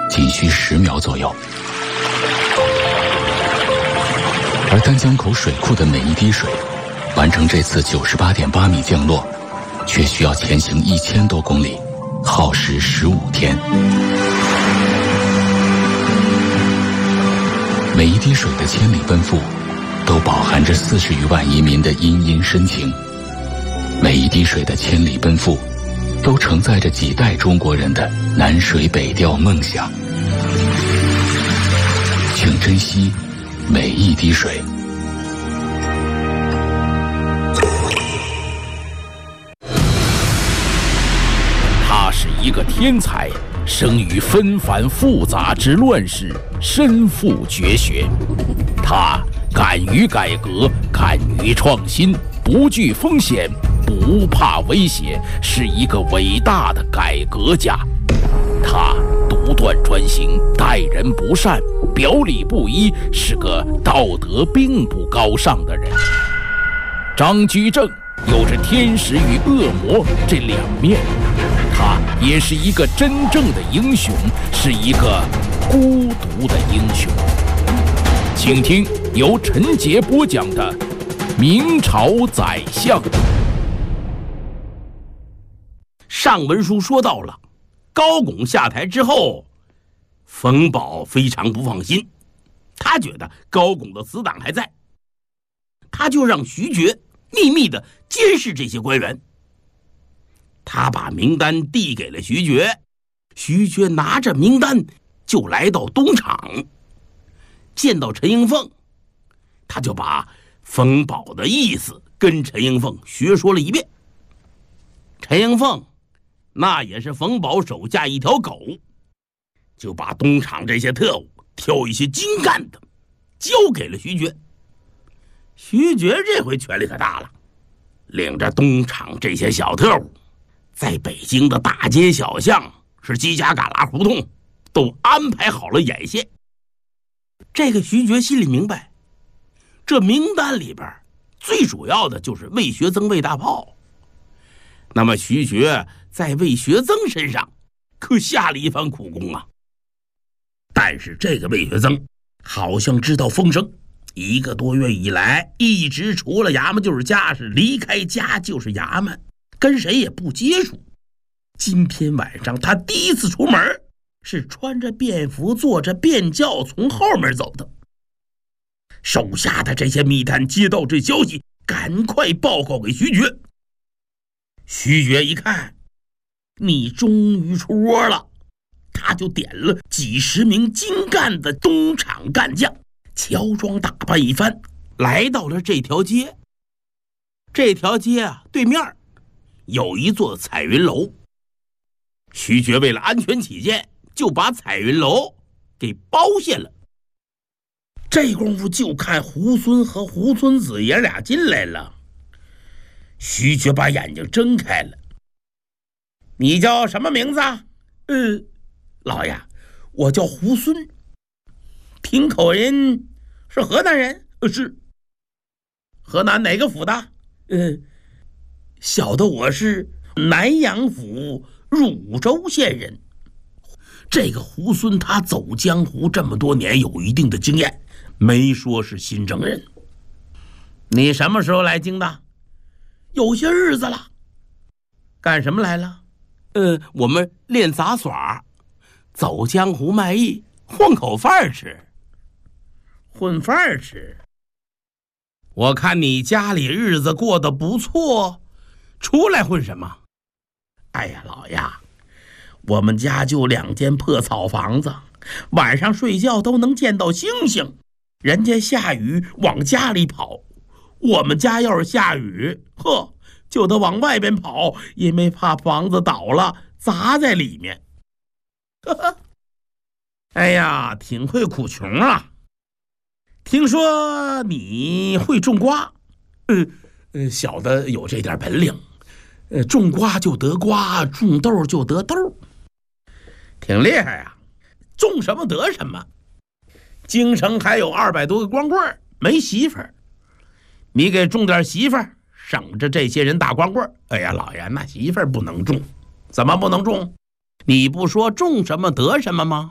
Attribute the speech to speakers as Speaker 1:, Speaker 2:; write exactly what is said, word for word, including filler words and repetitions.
Speaker 1: 仅需十秒左右。而丹江口水库的每一滴水，完成这次九十八点八米降落，却需要前行一千多公里，耗时十五天。每一滴水的千里奔赴，都饱含着四十余万移民的殷殷深情；每一滴水的千里奔赴，都承载着几代中国人的南水北调梦想。请珍惜每一滴水。
Speaker 2: 他是一个天才，生于纷繁复杂之乱世，身负绝学。他敢于改革，敢于创新，不惧风险，不怕威胁，是一个伟大的改革家。他独断专行，待人不善，表里不一，是个道德并不高尚的人。张居正有着天使与恶魔这两面，他也是一个真正的英雄，是一个孤独的英雄。请听由陈杰播讲的《明朝宰相》。
Speaker 3: 上文书说到了，高拱下台之后，冯保非常不放心，他觉得高拱的死党还在，他就让徐觉秘密地监视这些官员。他把名单递给了徐觉，徐觉拿着名单就来到东厂，见到陈应凤，他就把冯保的意思跟陈应凤学说了一遍。陈应凤那也是冯保手下一条狗，就把东厂这些特务挑一些精干的交给了徐觉。徐觉这回权力可大了，领着东厂这些小特务，在北京的大街小巷是犄角旮旯胡同都安排好了眼线。这个徐觉心里明白，这名单里边最主要的就是魏学增魏大炮，那么徐觉在魏学增身上可下了一番苦功啊。但是这个魏学增好像知道风声，一个多月以来一直除了衙门就是家，是离开家就是衙门，跟谁也不接触。今天晚上他第一次出门，是穿着便服坐着便轿从后门走的。手下的这些密探接到这消息，赶快报告给徐觉。徐觉一看你终于出窝了，他就点了几十名精干的东厂干将，乔装打扮一番，来到了这条街。这条街啊，对面有一座彩云楼。徐觉为了安全起见，就把彩云楼给包下了。这功夫就看胡孙和胡孙子爷俩进来了。徐觉把眼睛睁开了。你叫什么名字啊？呃，老爷，我叫胡孙。听口音是河南人？呃，是。河南哪个府的？呃，小的我是南阳府汝州县人。这个胡孙他走江湖这么多年，有一定的经验，没说是新征人。你什么时候来京的？有些日子了。干什么来了？呃，我们练杂耍，走江湖卖艺，混口饭吃。混饭吃？我看你家里日子过得不错，出来混什么？哎呀，老爷，我们家就两间破草房子，晚上睡觉都能见到星星。人家下雨往家里跑，我们家要是下雨，呵，就得往外边跑，因为怕房子倒了砸在里面。呵呵，哎呀，挺会苦穷啊。听说你会种瓜？呃呃，小的有这点本领。呃，种瓜就得瓜，种豆就得豆，挺厉害啊！种什么得什么。京城还有二百多个光棍没媳妇儿，你给种点媳妇儿，省着这些人打光棍。哎呀，老爷，那媳妇儿不能种。怎么不能种？你不说种什么得什么吗？